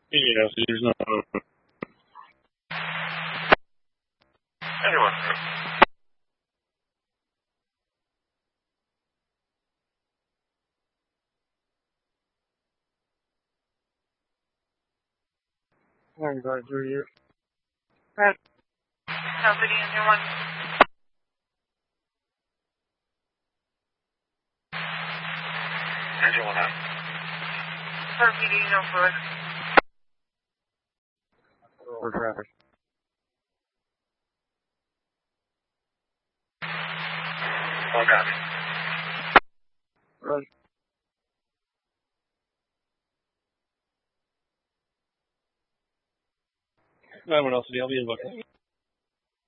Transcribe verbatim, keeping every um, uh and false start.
Yeah, so there's no... Anyone. I'm going through you. Nobody in there wants Engine one out. for P D, no fluid. For traffic. One copy. Right. Anyone else, I'll be in book.